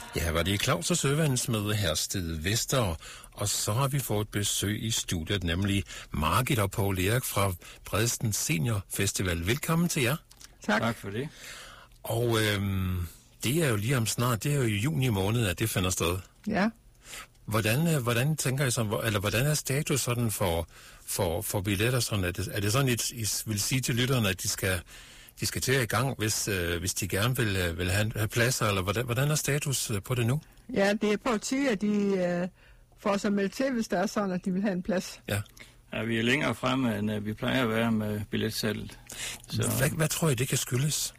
Ja, var det Claus og Søvandsmøde Hersted Vester, og så har vi fået besøg i studiet, nemlig Margit og Poul Erik fra Bredsten Senior Festival. Velkommen til jer. Tak for det. Og det er jo lige om snart, det er jo i juni måned, at det finder sted. Ja. Hvordan tænker I så, eller hvordan er status sådan for billetter? Sådan, er det sådan, I vil sige til lytterne, at de skal til i gang, hvis de gerne vil have pladser, eller hvordan er status på det nu? Ja, det er på at sige, at de får sig meldt til, hvis der er sådan, at de vil have en plads. Ja. Ja, vi er længere fremme, end vi plejer at være med billetsalget. Hvad tror I, det kan skyldes?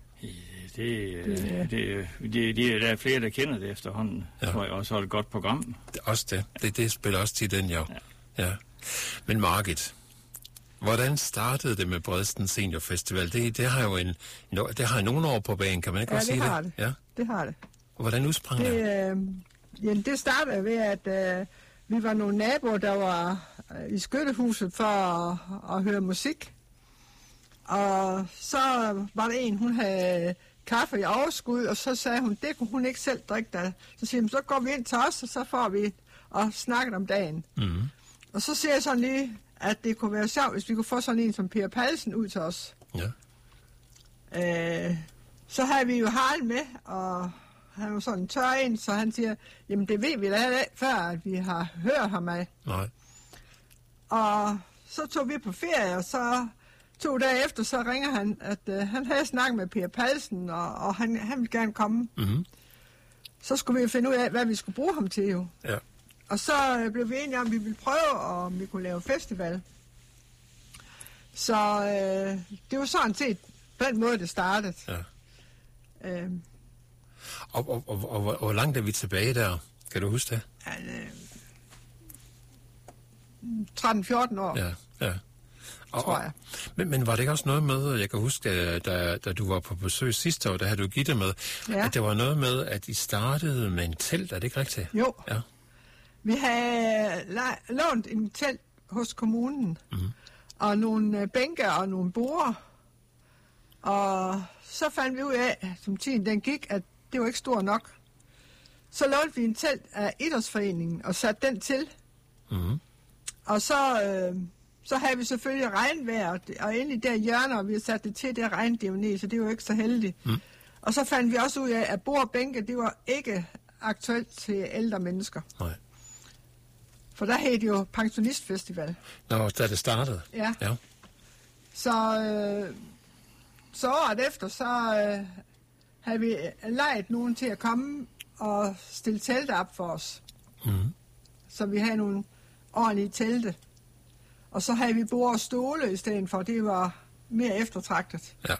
Der er flere, der kender det efterhånden. Ja. Tror jeg også har et godt program. Også det. Det spiller også til den, jo. Ja. Men Margit, hvordan startede det med Bredsten Senior Festival? Det har jo det har nogle år på banen, kan man ikke også sige det? Ja, det har det. Og hvordan udsprang det? Det startede ved, at vi var nogle naboer, der var i skyttehuset for at høre musik. Og så var der en, hun havde kaffe i overskud, og så sagde hun, det kunne hun ikke selv drikke da. Så siger hun, så går vi ind til os, og så får vi og snakket om dagen. Mm. Og så siger jeg sådan lige, at det kunne være sjovt, hvis vi kunne få sådan en som Per Pallesen ud til os. Ja. Så havde vi jo Harald med, og han var sådan en tør en, så han siger, jamen det ved vi da før, at vi har hørt ham af. Nej. Og så tog vi på ferie, og så 2 dage efter, så ringer han, at han havde snakket med Per Pallesen, og han ville gerne komme. Mm-hmm. Så skulle vi finde ud af, hvad vi skulle bruge ham til jo. Ja. Og så blev vi enige om, at vi ville prøve, om vi kunne lave festival. Så det var sådan set på den måde, det startede. Ja. Og hvor langt er vi tilbage der? Kan du huske det? 13-14 år. Ja. Tror jeg. Men var det ikke også noget med, jeg kan huske, da du var på besøg sidste år, der havde du Gitte med, at det var noget med, at I startede med en telt, er det ikke rigtigt? Jo. Ja. Vi havde lånt en telt hos kommunen, og nogle bænke og nogle borde, og så fandt vi ud af, som tiden den gik, at det var ikke stor nok. Så lånte vi en telt af idrætsforeningen og satte den til. Mm. Og så havde vi selvfølgelig regnvejr, og inde i der hjørne, og vi havde sat det til, det regnede jo ned, så det var ikke så heldigt. Mm. Og så fandt vi også ud af, at bord og bænke, det var ikke aktuelt til ældre mennesker. Nej. For der hed det jo pensionistfestival. Nå, da det startede? Ja. Så året efter, så havde vi lejet nogen til at komme og stille telte op for os. Mm. Så vi havde nogle ordentlige telte. Og så havde vi bord og stole i stedet for, det var mere eftertragtet. Ja.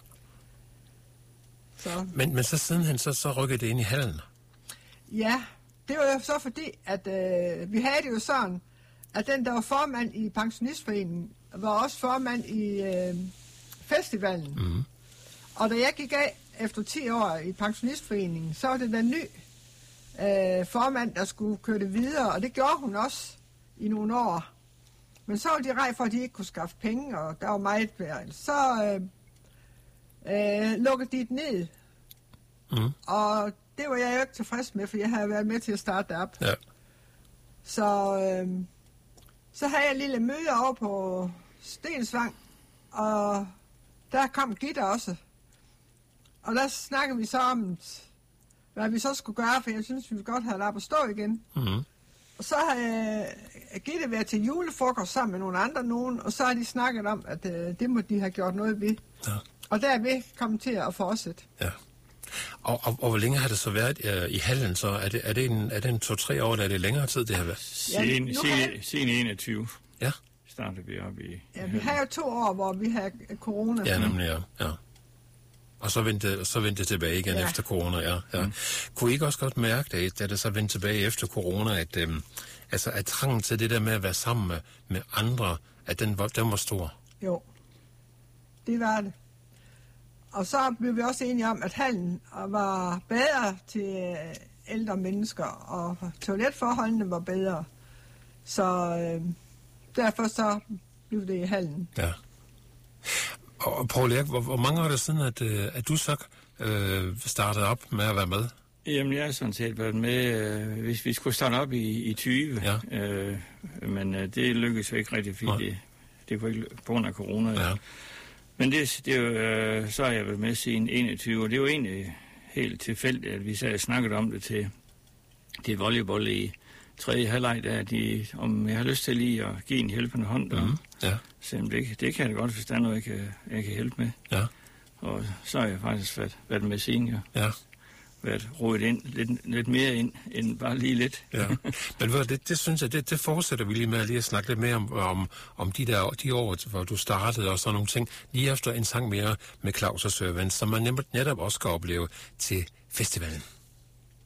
Så. Men så sidenhen, så rykkede det ind i hallen? Ja, det var jo så fordi, at vi havde det jo sådan, at den, der var formand i pensionistforeningen, var også formand i festivalen. Mm. Og da jeg gik af efter 10 år i pensionistforeningen, så var det den ny formand, der skulle køre det videre, og det gjorde hun også i nogle år. Men så var de rej for, at de ikke kunne skaffe penge, og der var meget værd. Så lukkede de det ned. Mm. Og det var jeg jo ikke tilfreds med, for jeg havde været med til at starte det op. Ja. Så havde jeg en lille møde over på Stensvang, og der kom Gitte også. Og der snakkede vi så om, hvad vi så skulle gøre, for jeg synes, vi godt have det op at stå igen. Mm. Og så har Gitte været til julefrokost sammen med nogle andre og så har de snakket om, at det må de have gjort noget ved. Ja. Og derved kom til at fortsætte. Ja. Og hvor længe har det så været i hallen så? Er det en 2-3 år, eller er det længere tid, det har været? Siden 21. Ja. Startede vi op i... Ja, vi har jo 2 år, hvor vi har corona. Ja, nemlig, ja. Og så vendte det tilbage igen efter corona, ja. Mm. Kunne I ikke også godt mærke det, da det så vendte tilbage efter corona, at trangen til det der med at være sammen med andre, at den var stor? Jo, det var det. Og så blev vi også enige om, at hallen var bedre til ældre mennesker, og toiletforholdene var bedre. Så derfor så blev det i hallen. Ja. Og Poul Erik, hvor mange år er det siden, at du så startede op med at være med? Jamen, jeg har sådan set været med, hvis vi skulle starte op i 20, men det lykkedes jo ikke rigtig, fordi det kunne ikke på grund af corona. Ja. Men det er jo, så har jeg været med siden 21, og det er jo egentlig helt tilfældigt, at vi så snakket om det til volleyball i tredje halvleg, der om jeg har lyst til lige at give en hjælpende hånd. Så det kan jeg da godt, hvis der er noget, jeg kan hjælpe med. Ja. Og så har jeg faktisk været med siden, været rodet ind, lidt mere ind, end bare lige lidt. Ja. Men det synes jeg, det fortsætter vi lige med at snakke lidt mere om de år, hvor du startede og sådan nogle ting, lige efter en sang mere med Claus og Sørvens, som man netop også skal opleve til festivalen.